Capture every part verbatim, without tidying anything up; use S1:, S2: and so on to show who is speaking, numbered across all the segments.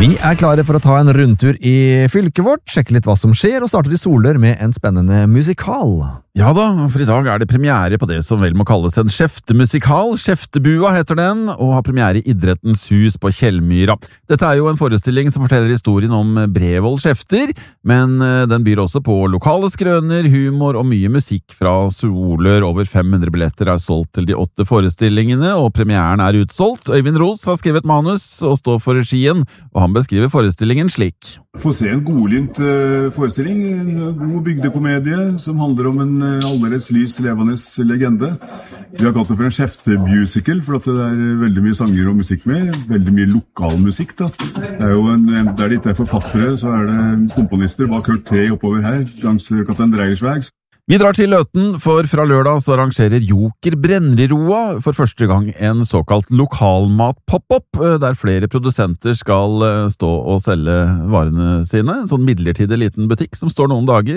S1: Vi er klare for å ta en rundtur i fylket vårt, sjekke litt hva som skjer, og starter i Soler med en spennende musikal.
S2: Ja da, for i dag er det premiere på det som vel må kalles en skjeftemusikal. Skjeftebua heter den, og har premiere i Idrettens hus på Kjellmyra. Dette er jo en forestilling som forteller historien om Brevold Skjefter, men den byr også på lokale skrøner, humor og mye musikk fra Soler. Over fem hundre billetter er solgt til de åtte forestillingene, og premieren er utsolgt. Øyvind Ros har skrevet manus og står for regien, og han beskriver forestillingen slik.
S3: Få se en godlynt uh, forestilling, en god bygdekomedie som handler om en uh, aldeles lys, levende legende. Vi har kalt det for en skjeftemusical, for at det er veldig mye sanger og musikk med, veldig mye lokalmusikk da. Det er jo en, der det ikke er forfattere, så er det komponister bak hørt tre oppover her, langs Kaptein Dreiersveg.
S2: Vi drar til Løten, for fra lørdag så arrangerer Joker Brenneroa for første gang en såkalt lokalmat-pop-up, der flere produsenter skal stå og selge varene sine. En sånn midlertidig liten butikk som står noen dager,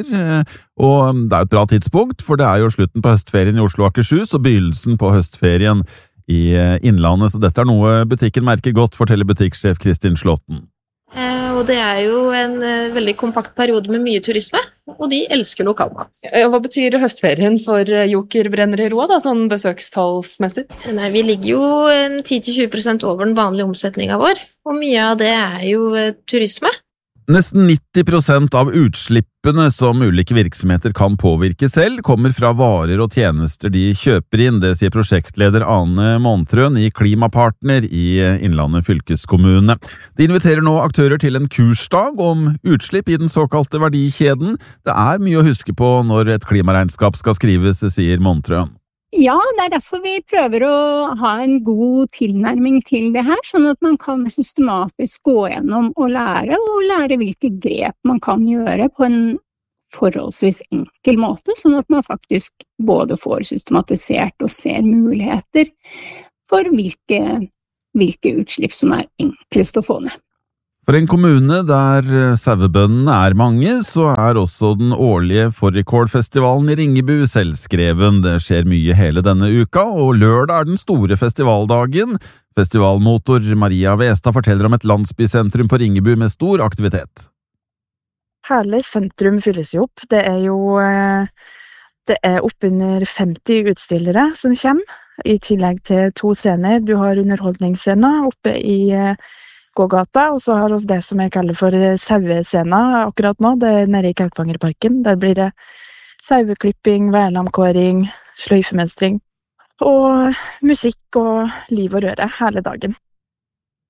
S2: og det er et bra tidspunkt, for det er jo slutten på høstferien i Oslo og Akershus, og begynnelsen på høstferien i Innlandet, så dette er noe butikken merker godt, forteller butikksjef Kristin Slåtten.
S4: Og det er jo en veldig kompakt periode med mye turisme, og de elsker lokalmat.
S5: Hva betyr høstferien for Joker Brenneroa da, sånn besøkstallsmessig?
S4: Nei, vi ligger jo ti til tjue prosent over den vanlige omsetningen vår, og mye av det er jo turisme.
S2: Nesten nitti prosent av utslippene som ulike virksomheter kan påvirke selv, kommer fra varer og tjenester de kjøper inn, det sier prosjektleder Ane Montrøen i Klimapartner i Innlandet fylkeskommune. De inviterer nå aktører til en kursdag om utslipp i den såkalte verdikjeden. Det er mye å huske på når et klimaregnskap skal skrives, sier Montrøen.
S6: Ja, det er derfor vi prøver å ha en god tilnærming til det her, sånn at man kan systematisk gå gjennom og lære, og lære hvilke grep man kan gjøre på en forholdsvis enkel måte, sånn at man faktisk både får systematisert og ser muligheter for hvilke, hvilke utslipp som er enklest å få ned.
S2: For en kommune der sauebøndene er mange, så er også den årlige Fårikålfestivalen i Ringebu selvskreven. Det skjer mye hele denne uka, og lørdag er den store festivaldagen. Festivalmotor Maria Westad forteller om et landsbysentrum på Ringebu med stor aktivitet.
S7: Hele sentrum fylles jo opp. Det er jo det er oppunder femti utstillere som kommer, i tillegg til to scener. Du har underholdningsscener oppe i gågata, og så har vi det som jeg kaller for sauescena akkurat nå. Det er nede i Kalkvangerparken. Der blir det saueklipping, værlamkåring, sløyfemønstring, og musikk og liv og røre hele dagen.